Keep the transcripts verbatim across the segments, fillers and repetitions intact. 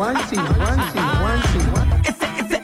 Guanchi, guanchi, guanchi, guanchi.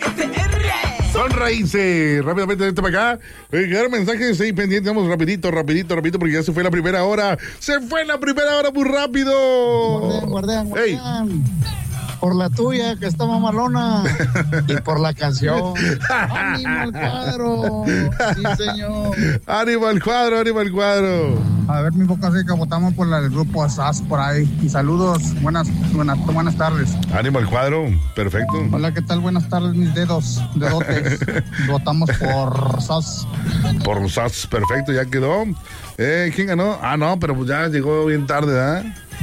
Son raíces. Rápidamente, vete para acá. Eh, quedaron mensajes ahí pendientes. Vamos rapidito, rapidito, rapidito, porque ya se fue la primera hora. Se fue la primera hora muy rápido. Guardián, guardián, guardián. Por la tuya, que está mamalona. Y por la canción. ¡Ánimo al cuadro! Sí, señor. ¡Ánimo al cuadro, ánimo al cuadro! A ver, mi boca seca, votamos por la del grupo Asas por ahí. Y saludos, buenas, buenas, buenas tardes. ¡Ánimo al cuadro! Perfecto. Hola, ¿qué tal? Buenas tardes, mis dedos, dedotes. Votamos por Sas. Por Sas, perfecto, ya quedó. Eh, ¿quién ganó? Ah, no, pero pues ya llegó bien tarde, ¿verdad?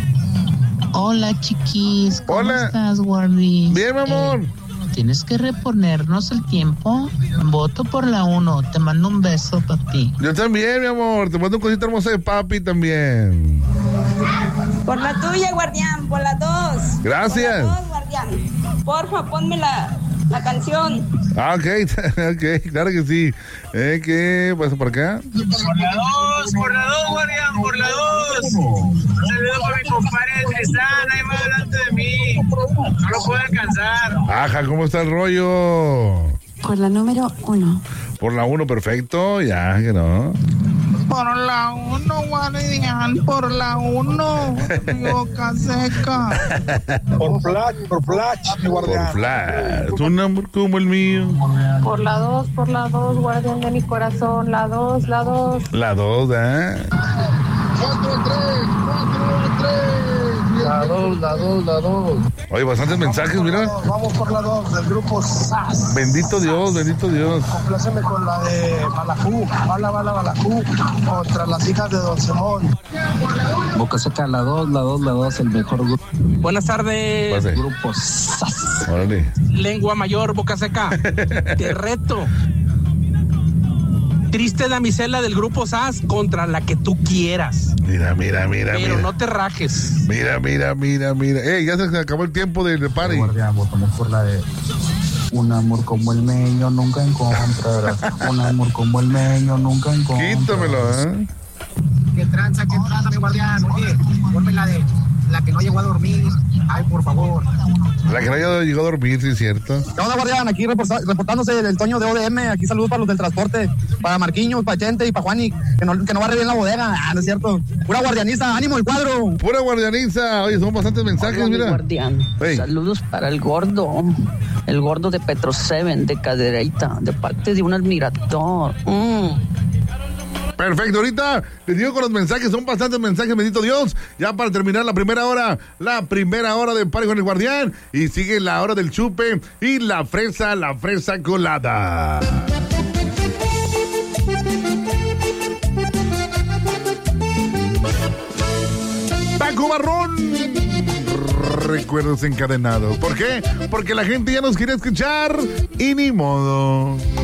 Hola, chiquis. ¿Cómo Hola. estás, Guardi? Bien, mi amor. Eh, tienes que reponernos el tiempo. Voto por la uno. Te mando un beso, papi. Yo también, mi amor. Te mando un cosita hermosa de papi también. Por la tuya, guardián, por las dos. Gracias. Por las dos, guardián. Porfa, ponme la, la canción. Ah, ok, ok, claro que sí. Eh, ¿qué pasa por acá? Por la dos, por la dos, guardián, por la dos. Un saludo para mi compadre de Trisán, ahí más delante de mí. No lo puedo alcanzar. Ajá, ¿cómo está el rollo? Por la número uno. Por la uno, perfecto, ya que no. Por la uno, guardián, por la uno. Mi boca seca. Por Flash, por Flash, mi guardián. Por Flash, un amor como el mío. Por la dos, por la dos, guardián de mi corazón. La dos, la dos. La dos, ¿eh? cuatro tres, cuatro tres. La dos, la dos, la dos. Oye, bastantes mensajes, mira. Vamos por la dos, del grupo Sas. Bendito Dios, bendito Dios. Compláceme con la de Balajú, Bala, Bala, Balajú, contra las hijas de Don Simón. Boca seca, la dos, la dos, la dos, el mejor grupo. Buenas tardes. Pase. Grupo Sas. Órale. Lengua mayor, boca seca. Te reto. Triste damisela del grupo Sas contra la que tú quieras. Mira, mira, mira, Pero mira. no te rajes. Mira, mira, mira, mira. Eh, ya se acabó el tiempo del party. Guardián, votamos por la de un amor como el meño nunca encontrarás. Un amor como el meño nunca encontrarás. Quítamelo, ¿eh? ¿Qué tranza, qué tranza, mi guardián? Oye, ponme la de la que no llegó a dormir. Ay, por favor. La que no haya llegado a dormir, sí es cierto. ¿Qué onda, guardián? Aquí reporta- reportándose el Toño de O D M. Aquí saludos para los del transporte. Para Marquiños, para Chente y para Juani. Que no, que no barre bien la bodega. Ah, no es cierto. Pura guardianiza. ¡Ánimo el cuadro! Pura guardianiza. Oye, son bastantes mensajes, Hola, mi mira. guardián. Hey. Saludos para el gordo. El gordo de Petro Seven, de Cadereyta, de parte de un admirador. Mm. Perfecto, ahorita les digo con los mensajes, son bastantes mensajes, bendito Dios. Ya para terminar la primera hora, la primera hora de Party con el Guardián. Y sigue la hora del chupe y la fresa, la fresa colada. Paco Barrón. Recuerdos encadenados. ¿Por qué? Porque la gente ya nos quiere escuchar y ni modo.